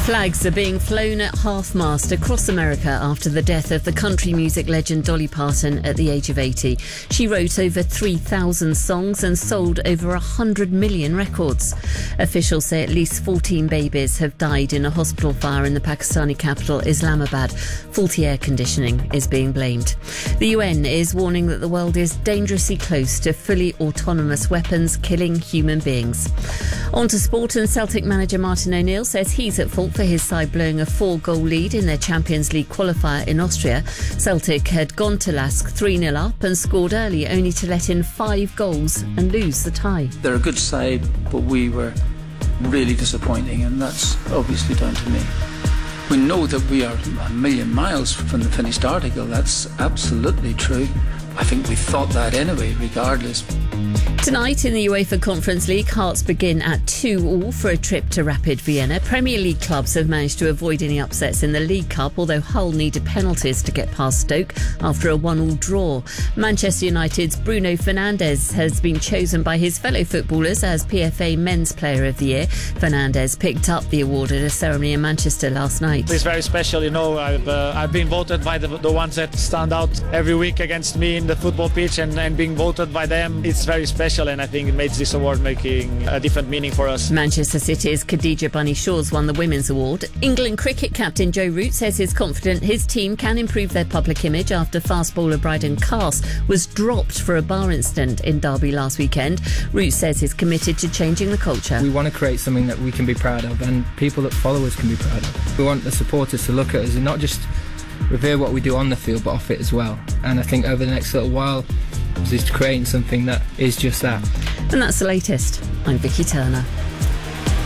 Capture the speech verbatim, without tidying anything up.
Flags are being flown at half-mast across America after the death of the country music legend Dolly Parton at the age of eighty. She wrote over three thousand songs and sold over one hundred million records. Officials say at least fourteen babies have died in a hospital fire in the Pakistani capital, Islamabad. Faulty air conditioning is being blamed. The U N is warning that the world is dangerously close to fully autonomous weapons killing human beings. On to sport, and Celtic manager Martin O'Neill says he's at fault for his side blowing a four-goal lead in their Champions League qualifier in Austria. Celtic had gone to Lask three nil up and scored early, only to let in five goals and lose the tie. They're a good side, but we were really disappointing, and that's obviously down to me. We know that we are a million miles from the finished article. That's absolutely true. I think we thought that anyway, regardless. Tonight in the UEFA Conference League, Hearts begin at two all for a trip to Rapid Vienna. Premier League clubs have managed to avoid any upsets in the League Cup, although Hull needed penalties to get past Stoke after a one all draw. Manchester United's Bruno Fernandes has been chosen by his fellow footballers as P F A Men's Player of the Year. Fernandes picked up the award at a ceremony in Manchester last night. It's very special, you know. I've uh, I've been voted by the, the ones that stand out every week against me in the football pitch, and, and being voted by them, it's very special. And I think it makes this award making a different meaning for us. Manchester City's Khadija Bunny Shaw's won the Women's Award. England cricket captain Joe Root says he's confident his team can improve their public image after fast bowler Bryden Carse was dropped for a bar incident in Derby last weekend. Root says he's committed to changing the culture. We want to create something that we can be proud of and people that follow us can be proud of. We want the supporters to look at us and not just revere what we do on the field but off it as well. And I think over the next little while is creating something that is just that. And that's the latest. I'm Vicky Turner.